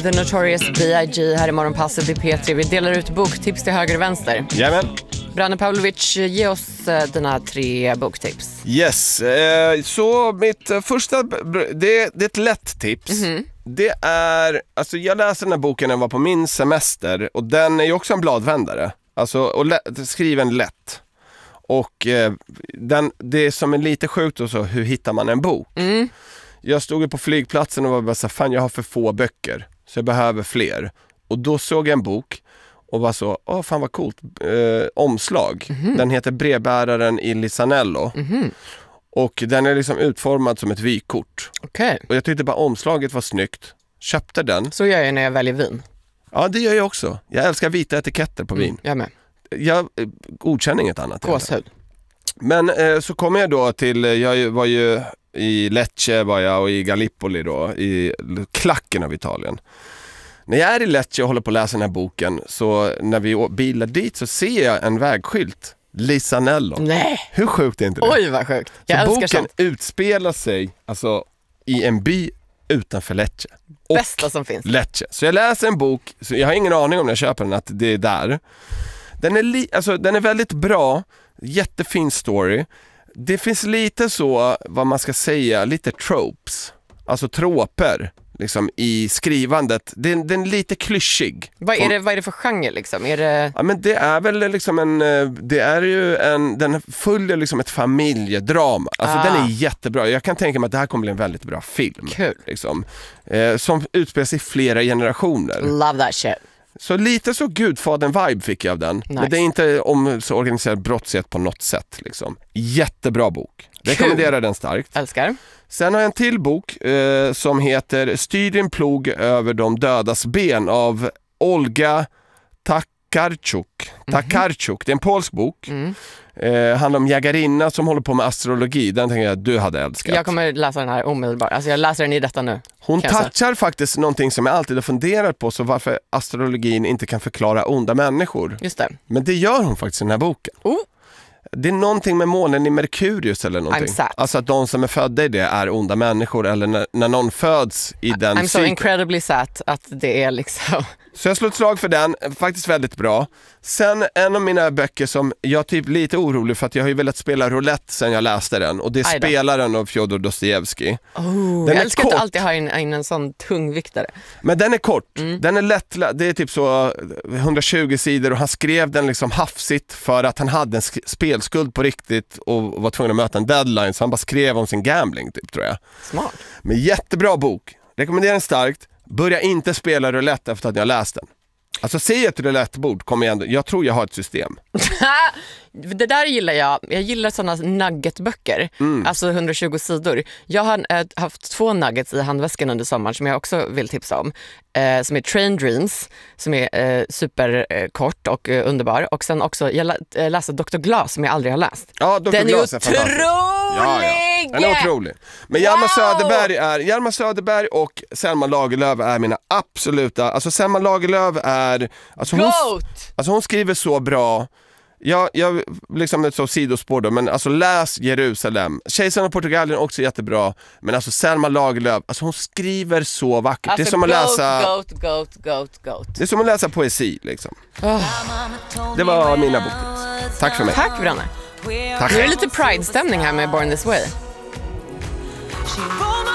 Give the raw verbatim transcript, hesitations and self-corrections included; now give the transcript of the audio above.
The Notorious B I G här i Morgonpasset i P tre. Vi delar ut boktips till höger och vänster. Jajamän. Branne Pavlovic, ge oss dina tre boktips. Yes, eh, så mitt första, det, det är ett lätt tips. Mm-hmm. Det är, alltså jag läste den här boken när jag var på min semester. Och den är ju också en bladvändare. Alltså, och lä- skriven lätt. Och eh, den, det som är lite sjukt och så, hur hittar man en bok? Mm. Jag stod på flygplatsen och var bara så, fan jag har för få böcker. Så jag behöver fler. Och då såg jag en bok. Och var så, åh fan vad coolt, eh, omslag. Mm-hmm. Den heter Brevbäraren i Lisanello. Mm-hmm. Och den är liksom utformad som ett vykort. Okay. Och jag tyckte bara omslaget var snyggt. Köpte den. Så gör jag när jag väljer vin. Ja, det gör jag också. Jag älskar vita etiketter på vin. Mm, jag med. Jag eh, godkänner inget annat. Gåshud. Men eh, så kom jag då till, jag var ju i Lecce var jag och i Gallipoli då, i klacken av Italien. När jag är i Lecce och håller på att läsa den här boken, så när vi bilar dit så ser jag en vägskylt. Lisanello. Nej. Hur sjukt är inte det? Oj vad sjukt. Jag så älskar boken sånt. utspelar sig alltså i en by utanför Lecce. Och bästa som finns. Lecce. Så jag läser en bok, så jag har ingen aning om när jag köper den att det är där. Den är, li- alltså, den är väldigt bra, jättefin story. Det finns lite så, vad man ska säga, lite tropes. Alltså troper liksom i skrivandet. Den, den är lite klyschig. Vad är det, vad är det för genre liksom? Är det... Ja, men det är väl liksom en, det är ju en, den följer liksom ett familjedrama. Alltså ah. den är jättebra. Jag kan tänka mig att det här kommer bli en väldigt bra film. Kul. Liksom, eh, som utspelar sig i flera generationer. Love that shit. Så lite så Gudfadern-vibe fick jag av den. Nice. Men det är inte om så organiserad brottslighet på något sätt. Liksom. Jättebra bok. Rekommenderar den starkt. Älskar. Sen har jag en till bok eh, som heter Styr din plog över de dödas ben av Olga Takarczuk. Takarczuk. Det är en polsk bok. Mm. Eh, handlar om jägarinna som håller på med astrologi. Den tänker jag att du hade älskat. Jag kommer läsa den här omedelbart. Alltså jag läser den i detta nu. Hon touchar faktiskt någonting som jag alltid har funderat på. Så varför astrologin inte kan förklara onda människor. Just det. Men det gör hon faktiskt i den här boken. Oh. Det är någonting med månen i Merkurius eller någonting. Alltså att de som är födda i det är onda människor. Eller när, när någon föds i den I'm cykeln. so incredibly sad att det är liksom... Så jag slår ett slag för den, faktiskt väldigt bra. Sen en av mina böcker som jag är typ lite orolig för att jag har ju velat spela roulette sen jag läste den. Och det är Spelaren av Fjodor Dostojevskij. Oh, jag älskar kort. Att alltid ha in, in en sån tungviktare. Men den är kort, mm. den är lätt, det är typ så hundratjugo sidor och han skrev den liksom hafsigt för att han hade en spelskuld på riktigt och var tvungen att möta en deadline, så han bara skrev om sin gambling typ, tror jag. Smart. Men jättebra bok, rekommenderar den starkt. Börja inte spela roulette efter att jag läst den. Alltså se ett roulettebord, kom igen. Jag tror jag har ett system. Det där gillar jag. Jag gillar sådana nuggetböcker. Mm. Alltså hundratjugo sidor. Jag har äh, haft två nuggets i handväskan under sommaren som jag också vill tipsa om. Eh, som är Train Dreams. Som är eh, superkort eh, och eh, underbar. Och sen också, jag lä- läste doktor Glas som jag aldrig har läst. Ja, doktor Den Glas är är fantastisk. Ja, ja. Den är otrolig. Men Hjalmar wow. Söderberg är Hjalmar Söderberg och Selma Lagerlöf är mina absoluta. Alltså Selma Lagerlöf är alltså hon, alltså hon skriver så bra. Jag, jag liksom ett så sidospår då, men alltså läs Jerusalem. Kejsaren av Portugalien också jättebra, men alltså Selma Lagerlöf, alltså hon skriver så vackert. Alltså, det är som att läsa goat, goat, goat, goat. Det är som att läsa poesi liksom. Oh. Det var mina boktips. Tack för mig. Tack Branne. Tack. Nu är det lite Pride-stämning här med Born This Way.